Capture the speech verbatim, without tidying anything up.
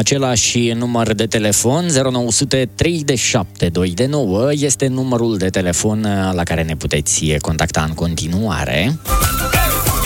Același număr de telefon, zero nouă zero trei șapte doi nouă, este numărul de telefon la care ne puteți contacta în continuare.